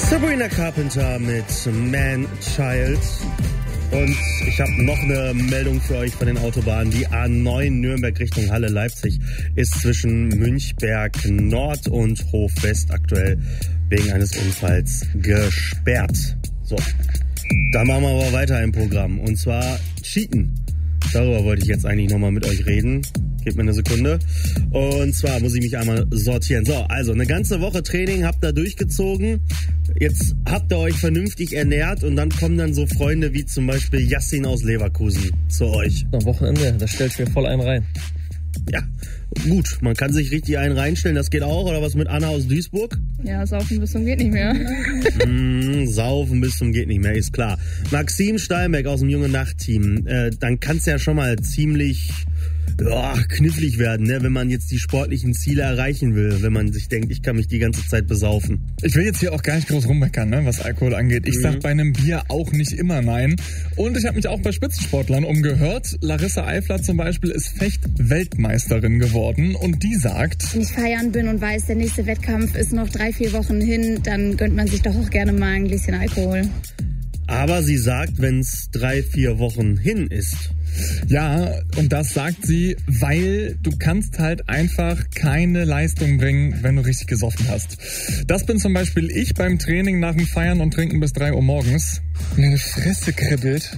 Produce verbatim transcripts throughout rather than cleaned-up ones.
Sabrina Carpenter mit Man Child. Und ich habe noch eine Meldung für euch von den Autobahnen. Die A neun Nürnberg Richtung Halle Leipzig ist zwischen Münchberg Nord und Hof West aktuell wegen eines Unfalls gesperrt. So, da machen wir aber weiter im Programm. Und zwar Cheaten. Darüber wollte ich jetzt eigentlich nochmal mit euch reden. Gebt mir eine Sekunde. Und zwar muss ich mich einmal sortieren. So, also eine ganze Woche Training habt ihr durchgezogen. Jetzt habt ihr euch vernünftig ernährt und dann kommen dann so Freunde wie zum Beispiel Yassin aus Leverkusen zu euch. Am Wochenende, da stellst du mir voll einen rein. Ja, gut, man kann sich richtig einen reinstellen, das geht auch. Oder was mit Anna aus Duisburg? Ja, saufen bis zum geht nicht mehr. mm, saufen bis zum geht nicht mehr, ist klar. Maxim Steinbeck aus dem Junge Nacht-Team. Äh, dann kann es ja schon mal ziemlich ja, knifflig werden, ne, wenn man jetzt die sportlichen Ziele erreichen will, wenn man sich denkt, ich kann mich die ganze Zeit besaufen. Ich will jetzt hier auch gar nicht groß rummeckern, ne, was Alkohol angeht. Ich mhm. sag bei einem Bier auch nicht immer nein. Und ich habe mich auch bei Spitzensportlern umgehört. Larissa Eifler zum Beispiel ist Fecht-Weltmeisterin geworden und die sagt: Wenn ich feiern bin und weiß, der nächste Wettkampf ist noch drei, vier Wochen hin, dann gönnt man sich doch auch gerne mal ein Gläschen Alkohol. Aber sie sagt, wenn es drei, vier Wochen hin ist. Ja, und das sagt sie, weil du kannst halt einfach keine Leistung bringen, wenn du richtig gesoffen hast. Das bin zum Beispiel ich beim Training nach dem Feiern und Trinken bis drei Uhr morgens. Meine Fresse kribbelt.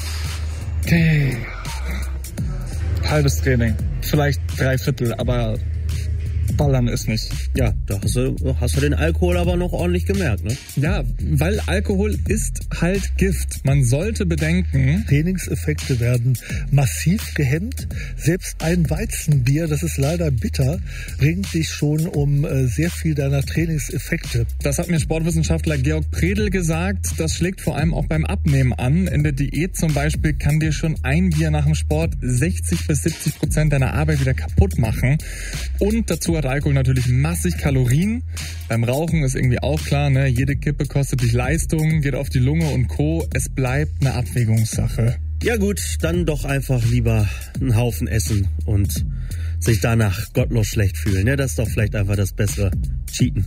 Okay. Halbes Training. Vielleicht drei Viertel, aber ballern ist nicht. Ja, da hast du, hast du den Alkohol aber noch ordentlich gemerkt, ne? Ja, weil Alkohol ist halt Gift. Man sollte bedenken, Trainingseffekte werden massiv gehemmt. Selbst ein Weizenbier, das ist leider bitter, bringt dich schon um äh, sehr viel deiner Trainingseffekte. Das hat mir Sportwissenschaftler Georg Predel gesagt. Das schlägt vor allem auch beim Abnehmen an. In der Diät zum Beispiel kann dir schon ein Bier nach dem Sport sechzig bis siebzig Prozent deiner Arbeit wieder kaputt machen. Und dazu hat Alkohol natürlich massig Kalorien. Beim Rauchen ist irgendwie auch klar, ne? Jede Kippe kostet dich Leistung, geht auf die Lunge und Co. Es bleibt eine Abwägungssache. Ja gut, dann doch einfach lieber einen Haufen essen und sich danach gottlos schlecht fühlen. Ne? Das ist doch vielleicht einfach das bessere Cheaten.